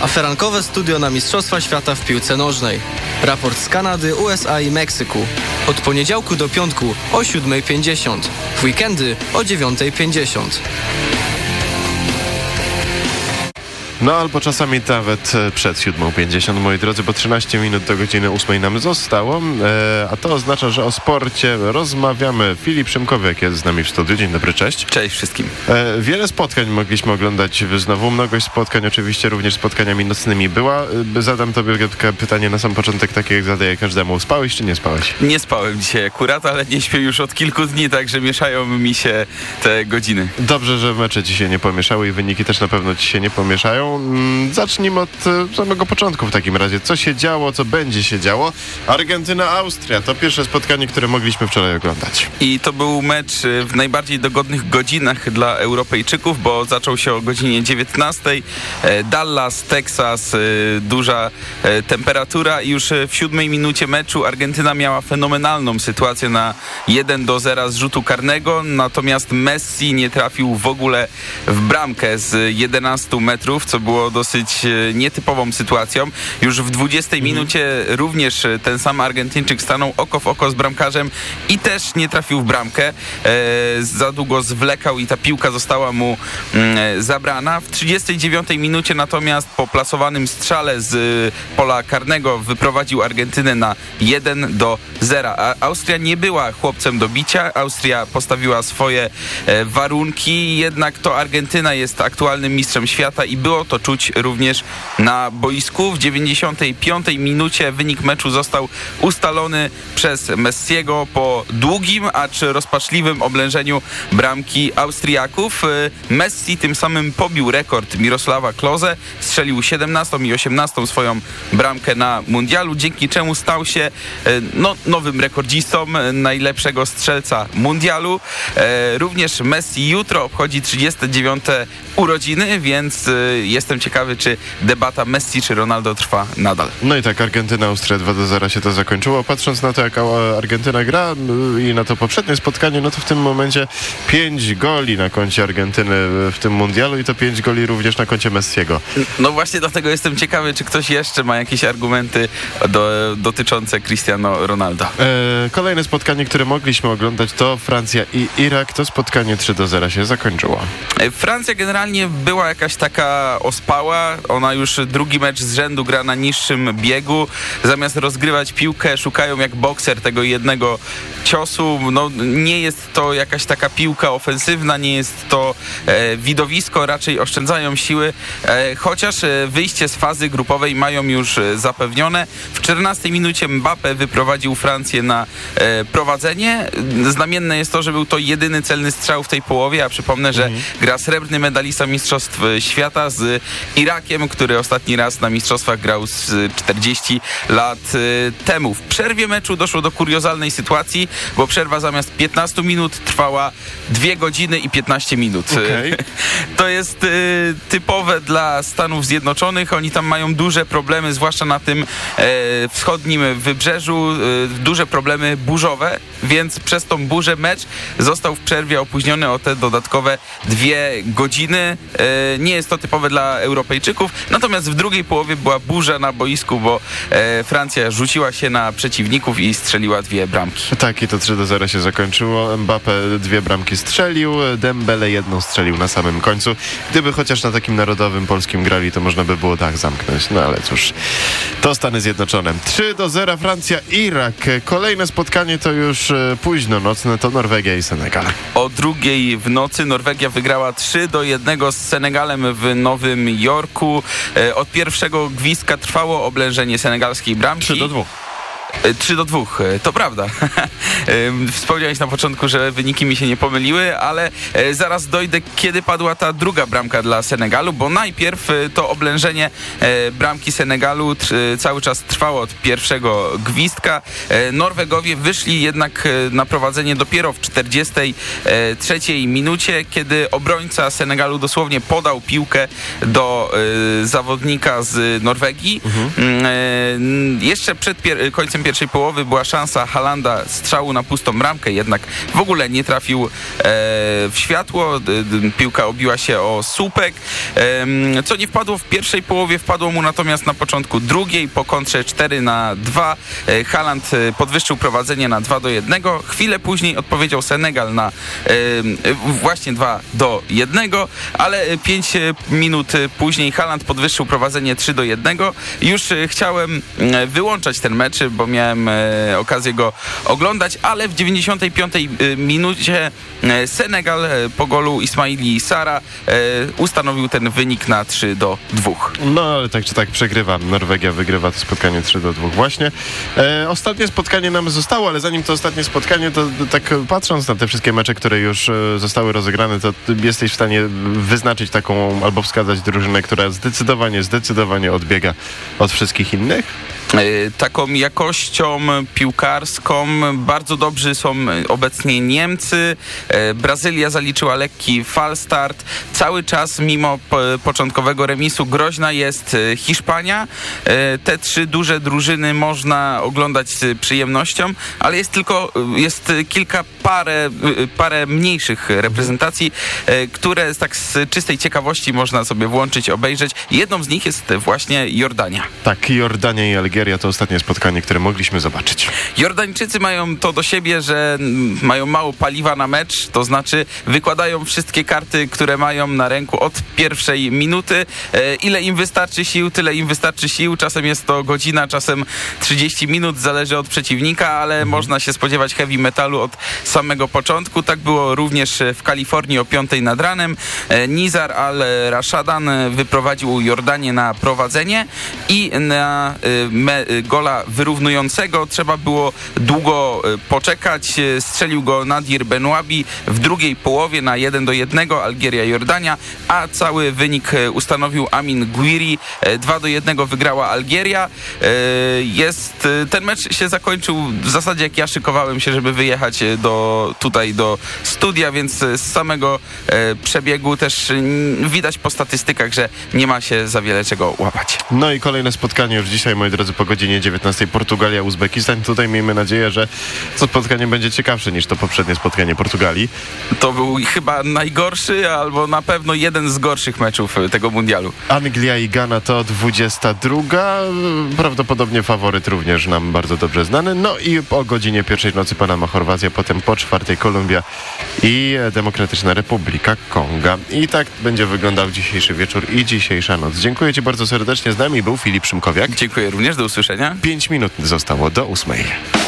Aferankowe studio na Mistrzostwa Świata w piłce nożnej. Raport z Kanady, USA i Meksyku. Od poniedziałku do piątku o 7:50. W weekendy o 9:50. No albo czasami nawet przed 7:50, moi drodzy, bo 13 minut do godziny 8 nam zostało, a to oznacza, że o sporcie rozmawiamy. Filip Szymkowiak jest z nami w studiu. Dzień dobry, cześć. Cześć wszystkim. Wiele spotkań mogliśmy oglądać znowu, mnogość spotkań, oczywiście również spotkaniami nocnymi była. Zadam tobie pytanie na sam początek, takie jak zadaję każdemu. Spałeś czy nie spałeś? Nie spałem dzisiaj akurat, ale nie śpię już od kilku dni, także mieszają mi się te godziny. Dobrze, że mecze ci się nie pomieszały i wyniki też na pewno ci się nie pomieszają. Zacznijmy od samego początku w takim razie. Co się działo, co będzie się działo? Argentyna-Austria to pierwsze spotkanie, które mogliśmy wczoraj oglądać. I to był mecz w najbardziej dogodnych godzinach dla Europejczyków, bo zaczął się o godzinie 19:00. Dallas, Teksas, duża temperatura i już w 7 minucie meczu Argentyna miała fenomenalną sytuację na 1-0 z rzutu karnego, natomiast Messi nie trafił w ogóle w bramkę z 11 metrów, co było dosyć nietypową sytuacją. Już w 20 minucie również ten sam Argentyńczyk stanął oko w oko z bramkarzem i też nie trafił w bramkę. Za długo zwlekał i ta piłka została mu zabrana. W 39 minucie natomiast po plasowanym strzale z pola karnego wyprowadził Argentynę na 1-0. A Austria nie była chłopcem do bicia. Austria postawiła swoje warunki, jednak to Argentyna jest aktualnym mistrzem świata i było to czuć również na boisku. W 95 minucie wynik meczu został ustalony przez Messiego po długim, acz rozpaczliwym oblężeniu bramki Austriaków. Messi tym samym pobił rekord Mirosława Klose, strzelił 17 i 18 swoją bramkę na mundialu, dzięki czemu stał się nowym rekordzistą najlepszego strzelca mundialu. Również Messi jutro obchodzi 39 urodziny, więc jestem ciekawy, czy debata Messi czy Ronaldo trwa nadal. No i tak, Argentyna-Austria 2-0 się to zakończyło. Patrząc na to, jak Argentyna gra i na to poprzednie spotkanie, no to w tym momencie 5 goli na koncie Argentyny w tym mundialu i to 5 goli również na koncie Messiego. No właśnie dlatego jestem ciekawy, czy ktoś jeszcze ma jakieś argumenty dotyczące Cristiano Ronaldo. Kolejne spotkanie, które mogliśmy oglądać, to Francja i Irak. To spotkanie 3-0 się zakończyło. Francja generalnie była jakaś taka ospała. Ona już drugi mecz z rzędu gra na niższym biegu. Zamiast rozgrywać piłkę, szukają jak bokser tego jednego ciosu. No, nie jest to jakaś taka piłka ofensywna, nie jest to widowisko, raczej oszczędzają siły, chociaż wyjście z fazy grupowej mają już zapewnione. W 14 minucie Mbappé wyprowadził Francję na prowadzenie. Znamienne jest to, że był to jedyny celny strzał w tej połowie, a przypomnę, że gra srebrny medalista Mistrzostw Świata z Irakiem, który ostatni raz na mistrzostwach grał z 40 lat temu. W przerwie meczu doszło do kuriozalnej sytuacji, bo przerwa zamiast 15 minut trwała 2 godziny i 15 minut. Okay. To jest typowe dla Stanów Zjednoczonych. Oni tam mają duże problemy, zwłaszcza na tym wschodnim wybrzeżu, duże problemy burzowe, więc przez tą burzę mecz został w przerwie opóźniony o te dodatkowe 2 godziny. Nie jest to typowe dla Europejczyków, natomiast w drugiej połowie była burza na boisku, bo Francja rzuciła się na przeciwników i strzeliła 2 bramki. Tak, i to 3-0 się zakończyło. Mbappé 2 bramki strzelił, Dembele 1 strzelił na samym końcu. Gdyby chociaż na takim narodowym polskim grali, to można by było dach zamknąć. No ale cóż, to Stany Zjednoczone. 3-0 Francja-Irak. Kolejne spotkanie to już późno nocne, to Norwegia i Senegal. O 2:00 w nocy Norwegia wygrała 3-1 z Senegalem w Nowym Jorku. Od pierwszego gwizdka trwało oblężenie senegalskiej bramki. 3-2. 3-2, to prawda. Wspomniałeś na początku, że wyniki mi się nie pomyliły, ale zaraz dojdę, kiedy padła ta druga bramka dla Senegalu, bo najpierw to oblężenie bramki Senegalu cały czas trwało od pierwszego gwizdka. Norwegowie wyszli jednak na prowadzenie dopiero w 43 minucie, kiedy obrońca Senegalu dosłownie podał piłkę do zawodnika z Norwegii. Jeszcze przed końcem początkiem pierwszej połowy była szansa Haalanda strzału na pustą bramkę, jednak w ogóle nie trafił w światło. Piłka obiła się o słupek, co nie wpadło w pierwszej połowie, wpadło mu natomiast na początku drugiej, po kontrze 4-2. Haaland podwyższył prowadzenie na 2-1. Chwilę później odpowiedział Senegal na właśnie 2-1, ale 5 minut później Haaland podwyższył prowadzenie 3-1. Już chciałem wyłączać ten mecz, bo miałem okazję go oglądać, ale w 95 minucie Senegal po golu Ismaili Sarra ustanowił ten wynik na 3-2. No ale tak czy tak przegrywa. Norwegia wygrywa to spotkanie 3-2 właśnie. Ostatnie spotkanie nam zostało, ale zanim to ostatnie spotkanie, to tak patrząc na te wszystkie mecze, które już zostały rozegrane, to jesteś w stanie wyznaczyć taką albo wskazać drużynę, która zdecydowanie odbiega od wszystkich innych? Taką jakością piłkarską bardzo dobrzy są obecnie Niemcy. Brazylia zaliczyła lekki falstart. Cały czas mimo początkowego remisu groźna jest Hiszpania. Te trzy duże drużyny można oglądać z przyjemnością, ale jest parę mniejszych reprezentacji, które tak z czystej ciekawości można sobie włączyć, obejrzeć. Jedną z nich jest właśnie Jordania. Tak, Jordania i Algieria to ostatnie spotkanie, które mogliśmy zobaczyć. Jordańczycy mają to do siebie, że mają mało paliwa na mecz, to znaczy wykładają wszystkie karty, które mają na ręku od pierwszej minuty. Ile im wystarczy sił, tyle im wystarczy sił. Czasem jest to godzina, czasem 30 minut, zależy od przeciwnika, ale można się spodziewać heavy metalu od samego początku. Tak było również w Kalifornii o 5 nad ranem. Nizar al-Rashadan wyprowadził Jordanię na prowadzenie i na gola wyrównującego trzeba było długo poczekać. Strzelił go Nadir Benouabi w drugiej połowie na 1-1 Algieria-Jordania, a cały wynik ustanowił Amin Gouiri. 2-1 wygrała Algieria. Ten mecz się zakończył w zasadzie jak ja szykowałem się, żeby wyjechać do studia, więc z samego przebiegu też widać po statystykach, że nie ma się za wiele czego łapać. No i kolejne spotkanie już dzisiaj, moi drodzy, po godzinie 19. Portugalia-Uzbekistan. Tutaj miejmy nadzieję, że to spotkanie będzie ciekawsze niż to poprzednie spotkanie Portugalii. To był chyba najgorszy, albo na pewno jeden z gorszych meczów tego mundialu. Anglia i Ghana to 22. Prawdopodobnie faworyt również nam bardzo dobrze znany. No i o godzinie 1 nocy Panama-Chorwacja, potem po 4 Kolumbia i Demokratyczna Republika Konga. I tak będzie wyglądał dzisiejszy wieczór i dzisiejsza noc. Dziękuję Ci bardzo serdecznie. Z nami był Filip Szymkowiak. Dziękuję również, do usłyszenia. 5 minut zostało do 8.